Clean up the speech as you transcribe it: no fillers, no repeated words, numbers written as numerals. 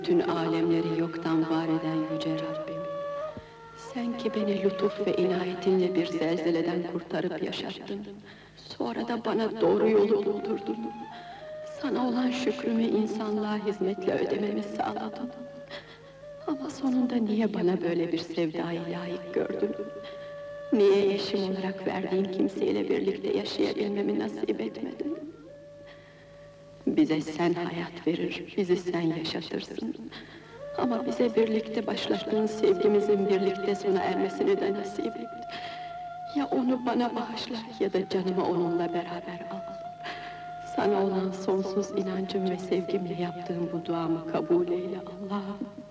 Bütün alemleri yoktan var eden yüce Rabbim. Sen ki beni lütuf ve inayetinle bir zelzeleden kurtarıp yaşattın. Sonra da bana doğru yolu buldurdun. Sana olan şükrümü insanlığa hizmetle ödememi sağladın. Ama sonunda niye bana böyle bir sevdayı layık gördün? Niye eşim olarak verdiğin kimseyle birlikte yaşayabilmemi nasip etmedin? Bize sen hayat verir, bizi sen yaşatırsın. Ama bize birlikte başlattığın sevgimizin birlikte sona ermesini de nasip et. Ya onu bana bağışla ya da canımı onunla beraber al. Sana olan sonsuz inancım ve sevgimle yaptığım bu duamı kabul eyle Allah'ım.